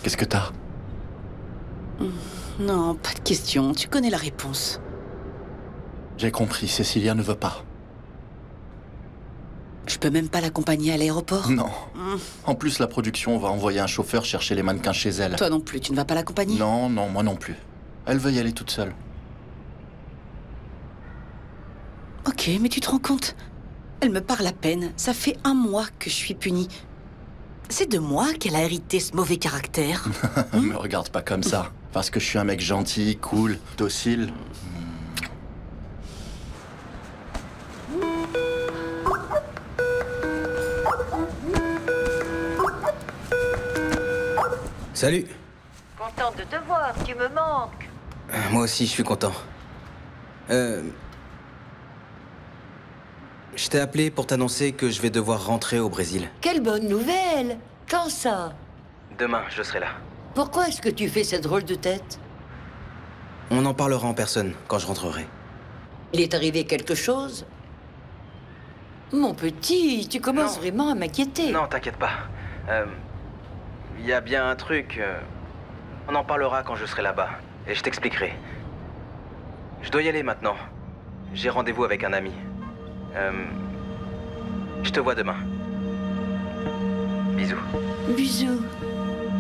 Qu'est-ce que t'as? Non, pas de question. Tu connais la réponse. J'ai compris, Cécilia ne veut pas. Je peux même pas l'accompagner à l'aéroport? Non. En plus, la production va envoyer un chauffeur chercher les mannequins chez elle. Toi non plus, tu ne vas pas l'accompagner? Non, non, moi non plus. Elle veut y aller toute seule. Ok, mais tu te rends compte? Elle me parle à peine. Ça fait 1 mois que je suis punie. C'est de moi qu'elle a hérité ce mauvais caractère. Me regarde pas comme ça. Parce que je suis un mec gentil, cool, docile. Salut. Contente de te voir, tu me manques. Moi aussi, je suis content. Je t'ai appelé pour t'annoncer que je vais devoir rentrer au Brésil. Quelle bonne nouvelle. Quand ça? Demain, je serai là. Pourquoi est-ce que tu fais cette drôle de tête? On en parlera en personne quand je rentrerai. Il est arrivé quelque chose? Mon petit, tu commences Non. vraiment à m'inquiéter. Non, t'inquiète pas. Il y a bien un truc. On en parlera quand je serai là-bas. Et je t'expliquerai. Je dois y aller maintenant. J'ai rendez-vous avec un ami. Je te vois demain. Bisous. Bisous.